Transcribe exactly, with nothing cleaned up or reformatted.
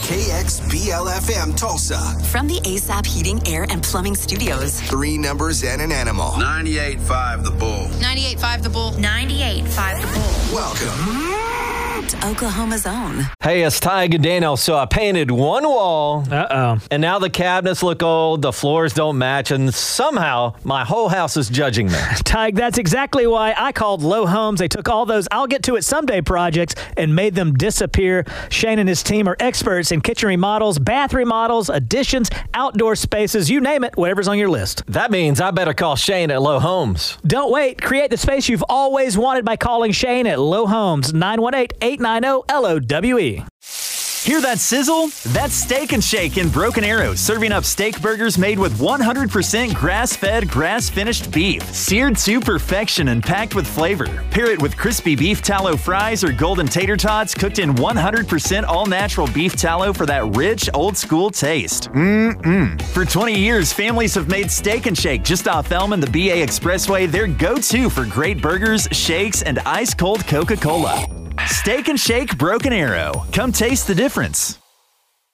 K X B L F M Tulsa. From the A S A P Heating, Air, and Plumbing Studios. Three numbers and an animal. ninety-eight point five The Bull. ninety-eight point five The Bull. ninety-eight point five The Bull. Welcome to Oklahoma's own. Hey, it's Ty Gadano. So I painted one wall. Uh-oh. And now the cabinets look old, the floors don't match, and somehow my whole house is judging me. Tig, that's exactly why I called Low Homes. They took all those I'll get to it someday projects and made them disappear. Shane and his team are experts in kitchen remodels, bath remodels, additions, outdoor spaces, you name it, whatever's on your list. That means I better call Shane at Low Homes. Don't wait. Create the space you've always wanted by calling Shane at Low Homes, nine one eight, eight nine zero, L O W E. Hear that sizzle? That's Steak and Shake in Broken Arrow, serving up steak burgers made with one hundred percent grass-fed, grass-finished beef, seared to perfection and packed with flavor. Pair it with crispy beef tallow fries or golden tater tots cooked in one hundred percent all-natural beef tallow for that rich, old-school taste. Mmm-mmm. For twenty years, families have made Steak and Shake just off Elm and the B A Expressway their go-to for great burgers, shakes, and ice-cold Coca-Cola. Steak and Shake Broken Arrow. Come taste the difference.